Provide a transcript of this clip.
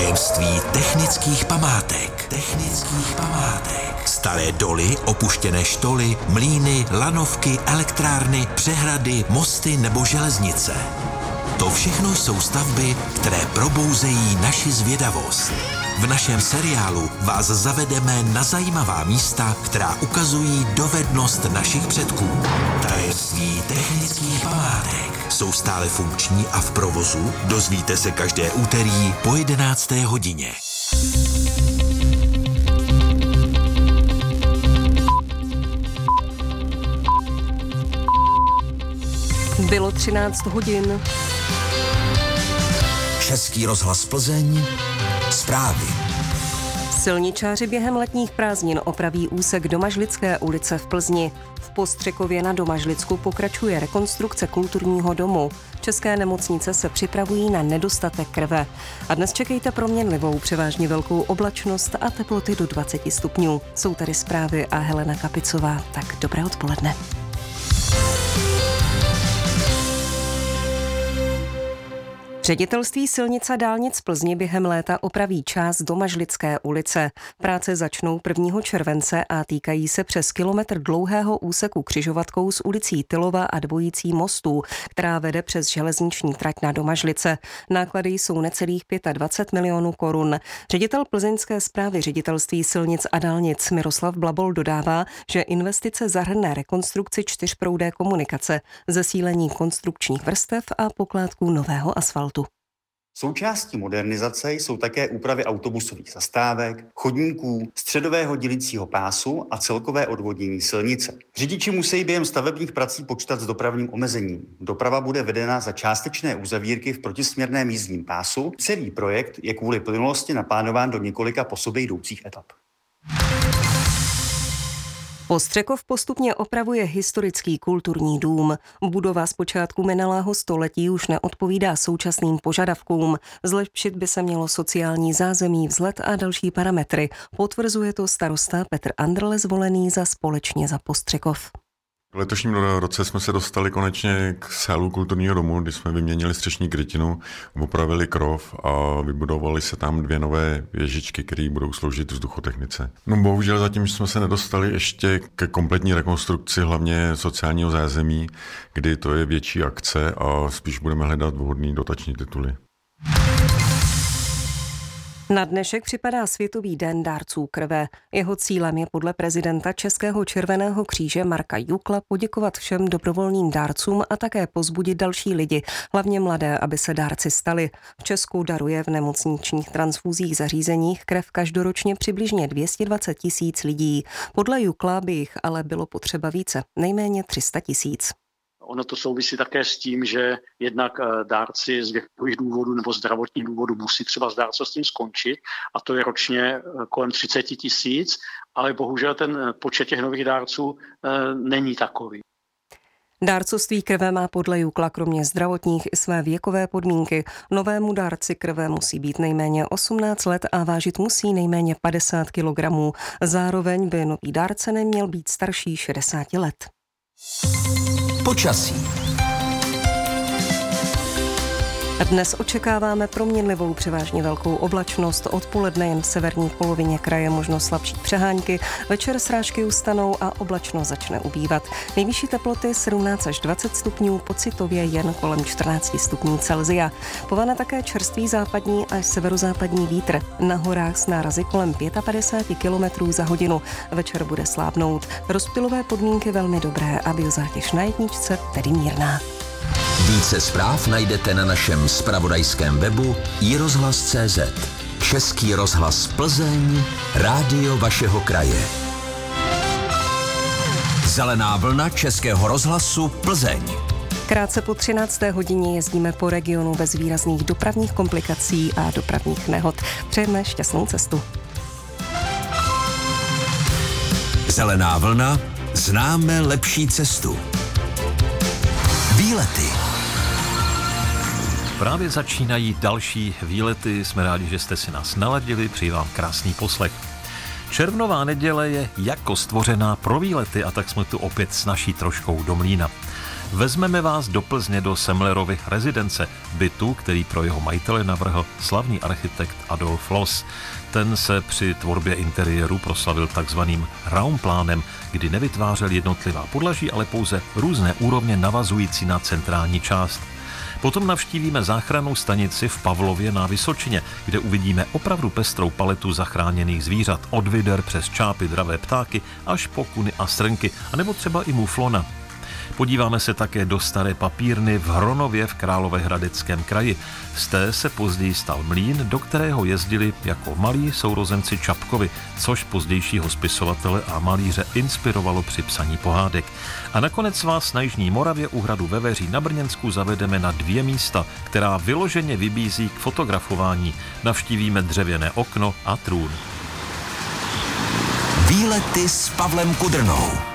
Tajemství technických památek. Staré doly, opuštěné štoly, mlýny, lanovky, elektrárny, přehrady, mosty nebo železnice. To všechno jsou stavby, které probouzejí naši zvědavost. V našem seriálu vás zavedeme na zajímavá místa, která ukazují dovednost našich předků. Tajemství technických památek jsou stále funkční a v provozu. Dozvíte se každé úterý po 11. hodině. Bylo 13 hodin. Český rozhlas Plzeň. Zprávy. Silničáři během letních prázdnin opraví úsek Domažlické ulice v Plzni. V Postřekově na Domažlicku pokračuje rekonstrukce kulturního domu. České nemocnice se připravují na nedostatek krve. A dnes čekejte proměnlivou, převážně velkou oblačnost a teploty do 20 stupňů. Jsou tady zprávy a Helena Kapicová. Tak dobré odpoledne. Ředitelství silnic a dálnic Plzni během léta opraví část Domažlické ulice. Práce začnou 1. července a týkají se přes kilometr dlouhého úseku křižovatkou s ulicí Tylova a dvojicí mostů, která vede přes železniční trať na Domažlice. Náklady jsou necelých 25 milionů korun. Ředitel plzeňské správy ředitelství silnic a dálnic Miroslav Blabol dodává, že investice zahrne rekonstrukci čtyřproudé komunikace, zesílení konstrukčních vrstev a pokládků nového asfaltu. Součástí modernizace jsou také úpravy autobusových zastávek, chodníků, středového dělicího pásu a celkové odvodnění silnice. Řidiči musí během stavebních prací počítat s dopravním omezením. Doprava bude vedena za částečné uzavírky v protisměrném jízdním pásu. Celý projekt je kvůli plynulosti naplánován do několika po sobě jdoucích etap. Postřekov postupně opravuje historický kulturní dům. Budova z počátku minulého století už neodpovídá současným požadavkům. Zlepšit by se mělo sociální zázemí, vzhled a další parametry. Potvrzuje to starosta Petr Andrle, zvolený za Společně za Postřekov. V letošním roce jsme se dostali konečně k sálu kulturního domu, kdy jsme vyměnili střešní krytinu, opravili krov a vybudovali se tam 2 nové věžičky, které budou sloužit vzduchotechnice. No bohužel zatím jsme se nedostali ještě ke kompletní rekonstrukci, hlavně sociálního zázemí, kdy to je větší akce a spíš budeme hledat vhodný dotační tituly. Na dnešek připadá Světový den dárců krve. Jeho cílem je podle prezidenta Českého červeného kříže Marka Jukla poděkovat všem dobrovolným dárcům a také povzbudit další lidi, hlavně mladé, aby se dárci stali. V Česku daruje v nemocničních transfuzích zařízeních krev každoročně přibližně 220 000 lidí. Podle Jukla by jich ale bylo potřeba více, nejméně 300 000. Ono to souvisí také s tím, že jednak dárci z věkových důvodů nebo zdravotních důvodů musí třeba s dárcovstvím skončit a to je ročně kolem 30 000, ale bohužel ten počet těch nových dárců není takový. Dárcovství krve má podle Jukla kromě zdravotních i své věkové podmínky. Novému dárci krve musí být nejméně 18 let a vážit musí nejméně 50 kg. Zároveň by nový dárce neměl být starší 60 let. Počasí. Dnes očekáváme proměnlivou převážně velkou oblačnost, odpoledne jen v severní polovině kraje možno slabší přehánky, večer srážky ustanou a oblačnost začne ubývat. Nejvyšší teploty 17 až 20 stupňů, pocitově jen kolem 14 stupňů Celsia. Povane také čerstvý západní až severozápadní vítr. Na horách s nárazy kolem 55 km za hodinu. Večer bude slábnout. Rozptylové podmínky velmi dobré a biozátěž na jedničce tedy mírná. Více zpráv najdete na našem zpravodajském webu iRozhlas.cz. Český rozhlas Plzeň, rádio vašeho kraje. Zelená vlna Českého rozhlasu Plzeň. Krátce po 13. hodině jezdíme po regionu bez výrazných dopravních komplikací a dopravních nehod. Přejeme šťastnou cestu. Zelená vlna, známe lepší cestu. Výlety. Právě začínají další výlety, jsme rádi, že jste si nás naladili, přeji vám krásný poslech. Červnová neděle je jako stvořená pro výlety a tak jsme tu opět s naší troškou do mlýna. Vezmeme vás do Plzně do Semlerovy rezidence, bytu, který pro jeho majitele navrhl slavný architekt Adolf Loos. Ten se při tvorbě interiéru proslavil takzvaným raumplánem, kdy nevytvářel jednotlivá podlaží, ale pouze různé úrovně navazující na centrální část. Potom navštívíme záchrannou stanici v Pavlově na Vysočině, kde uvidíme opravdu pestrou paletu zachráněných zvířat, od vyder přes čápy, dravé ptáky až po kuny a srnky, anebo třeba i muflona. Podíváme se také do staré papírny v Hronově v Královéhradeckém kraji. Z té se později stal mlýn, do kterého jezdili jako malí sourozenci Čapkovi, což pozdějšího spisovatele a malíře inspirovalo při psaní pohádek. A nakonec vás na Jižní Moravě u hradu Veveří na Brněnsku zavedeme na 2 místa, která vyloženě vybízí k fotografování. Navštívíme dřevěné okno a trůn. Výlety s Pavlem Kudrnou.